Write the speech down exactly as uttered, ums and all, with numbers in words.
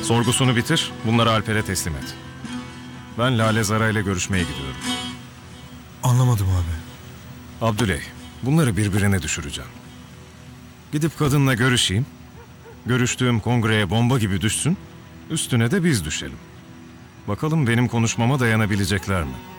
Sorgusunu bitir, bunları Alper'e teslim et. Ben Lale Zara ile görüşmeye gidiyorum. Anlamadım abi. Abdüley, bunları birbirine düşüreceğim. Gidip kadınla görüşeyim. Görüştüğüm kongreye bomba gibi düşsün. Üstüne de biz düşelim. Bakalım benim konuşmama dayanabilecekler mi?